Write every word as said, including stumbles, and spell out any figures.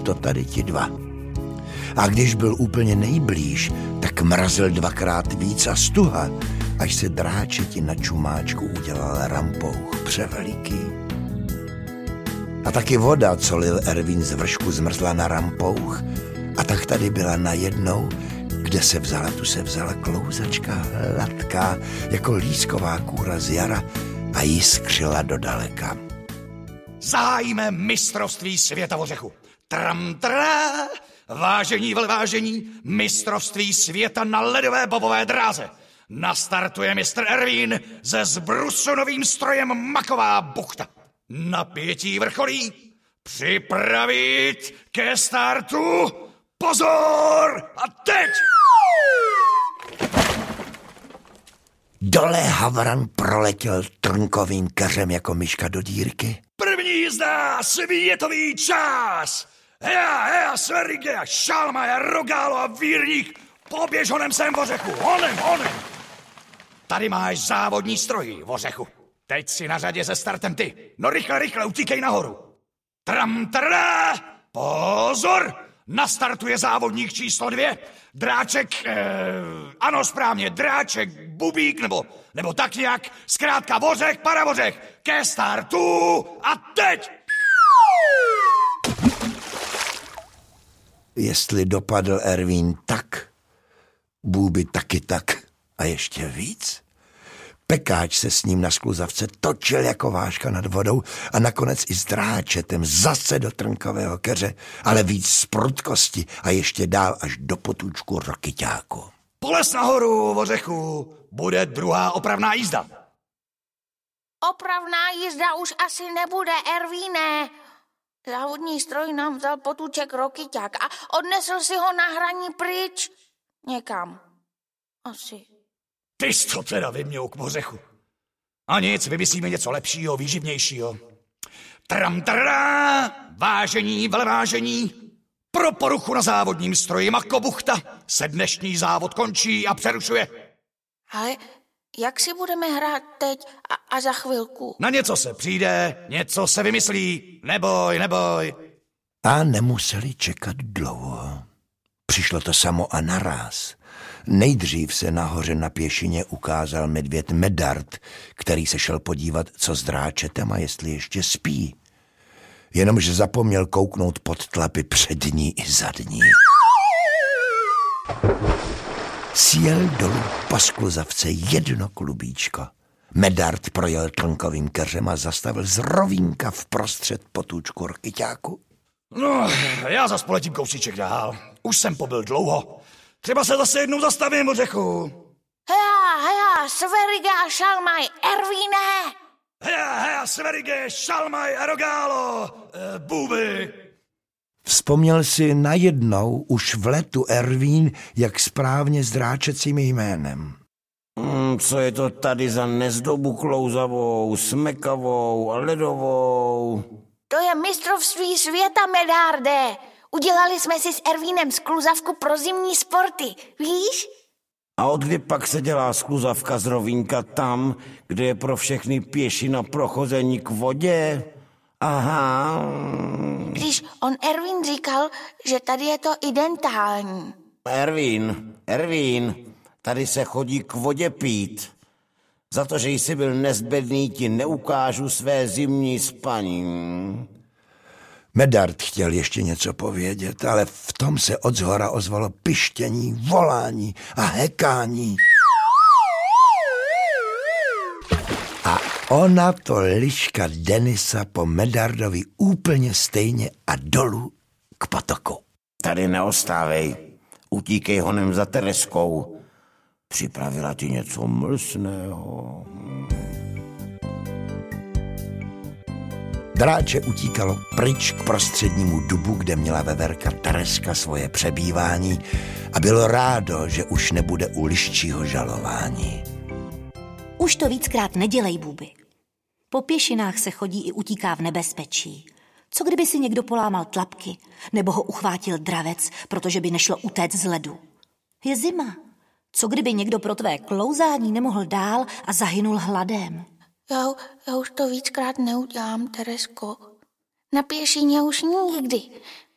to tady ti dva. A když byl úplně nejblíž, tak mrazil dvakrát víc a stuha, až se dráčeti na čumáčku udělal rampouch převeliký. A taky voda, co lil Ervín z vršku, zmrzla na rampouch, a tak tady byla najednou, kde se vzala, tu se vzala klouzačka hladká, jako lísková kůra z jara a jiskřila do daleka. Zahájíme mistrovství světa ořechu. Tram, tra, vážení, velvážení, mistrovství světa na ledové bobové dráze. Nastartuje mistr Ervín se zbrusunovým strojem Maková buchta. Napětí vrcholí, připravit ke startu, pozor a teď! Dole Havran proletěl trnkovým keřem jako myška do dírky. První jízda, světový čas! Hea, hea, Sverige, Šalmaja, Rogálo a Vírník, poběž honem sem vořechu, honem, honem! Tady máš závodní stroj, vořechu. Teď si na řadě se startem ty. No rychle, rychle, utíkej nahoru. Tram, tada! Pozor! Nastartuje závodník číslo dvě. Dráček, eh, ano správně, dráček, bubík, nebo, nebo tak nějak, zkrátka vořech, paravořech, ke startu a teď! Jestli dopadl Ervín tak, Bůby taky tak a ještě víc. Pekáč se s ním na skluzavce točil jako váška nad vodou a nakonec i s dráčetem zase do trnkového keře, ale víc z prudkosti a ještě dál až do potůčku Rokyťáku. Poles nahoru, vořechu, bude druhá opravná jízda. Opravná jízda už asi nebude, Ervíne. Závodní stroj nám vzal potůček Rokyťák a odnesl si ho na hraní pryč. Někam. Asi. Ty jsi to teda vymňouk, vořechu. A nic, vymyslíme něco lepšího, výživnějšího. Tram, tada, vážení, velvážení, pro poruchu na závodním stroji Makobuchta se dnešní závod končí a přerušuje. Ale jak si budeme hrát teď a, a za chvilku? Na něco se přijde, něco se vymyslí, neboj, neboj. A nemuseli čekat dlouho. Přišlo to samo a naráz. Nejdřív se nahoře na pěšině ukázal medvěd Medard, který se šel podívat, co s dráčetem a jestli ještě spí. Jenomže zapomněl kouknout pod tlapy přední i zadní. Sjel dolů po skluzavce jedno klubíčko. Medard projel trnkovým keřem a zastavil z rovínka vprostřed potůčku Rokyťáku. No, já zas poletím kousíček dál. Už jsem pobyl dlouho. Třeba se zase jednou zastavím, vořechu. Hea, hea, Sverige a Šalmaj, Ervíne! Hea, hea, Sverige, Šalmaj a Rogálo, e, Bůby. Vzpomněl si najednou už v letu Ervín, jak správně s dráčecím jménem. Hmm, co je to tady za nezdobu klouzavou, smekavou a ledovou? To je mistrovství světa, Medarde. Udělali jsme si s Ervínem skluzavku pro zimní sporty, víš? A od kdy pak se dělá skluzavka z rovínka tam, kde je pro všechny pěši na prochození k vodě? Aha. Když on Ervín říkal, že tady je to identální. Ervín, Ervín, tady se chodí k vodě pít. Za to, že jsi byl nezbedný, ti neukážu své zimní spaní. Medard chtěl ještě něco povědět, ale v tom se odzhora ozvalo pištění, volání a hekání. A ona to liška Denisa po Medardovi úplně stejně a dolů k potoku. Tady neostávej, utíkej honem za Tereskou. Připravila ti něco mlsného. Dráče utíkalo pryč k prostřednímu dubu, kde měla veverka Tereska svoje přebývání a bylo rádo, že už nebude u liščího žalování. Už to víckrát nedělej, Bůby. Po pěšinách se chodí i utíká v nebezpečí. Co kdyby si někdo polámal tlapky, nebo ho uchvátil dravec, protože by nešlo utéct z ledu? Je zima. Co kdyby někdo pro tvé klouzání nemohl dál a zahynul hladem? Já, já už to víckrát neudělám, Teresko. Na pěšině už nikdy.